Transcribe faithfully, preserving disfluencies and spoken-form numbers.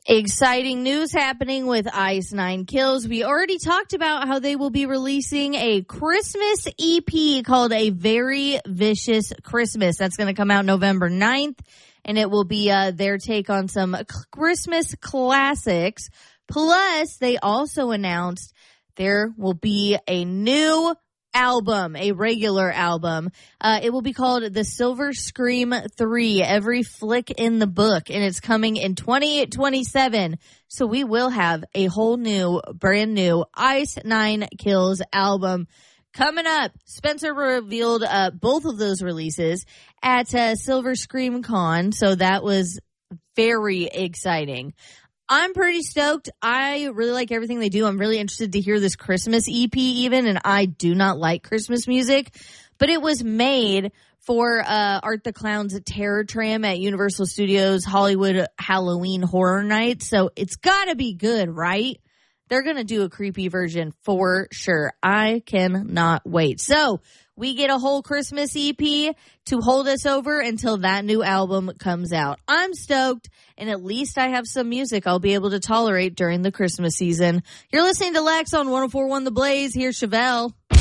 Exciting news happening with Ice Nine Kills. We already talked about how they will be releasing a Christmas E P called A Very Vicious Christmas. That's going to come out November ninth, and it will be uh, their take on some Christmas classics. Plus, they also announced there will be a new album, a regular album. Uh, it will be called The Silver Scream three, Every Flick in the Book, and it's coming in twenty twenty-seven. So we will have a whole new, brand new Ice Nine Kills album coming up. Spencer revealed uh, both of those releases at uh, Silver Scream Con, so that was very exciting. I'm pretty stoked. I really like everything they do. I'm really interested to hear this Christmas E P even, and I do not like Christmas music, but it was made for uh, Art the Clown's Terror Tram at Universal Studios Hollywood Halloween Horror Night, so it's gotta be good, right? They're gonna do a creepy version for sure. I cannot wait. So we get a whole Christmas E P to hold us over until that new album comes out. I'm stoked, and at least I have some music I'll be able to tolerate during the Christmas season. You're listening to Lex on one oh four point one The Blaze. Here's Chevelle.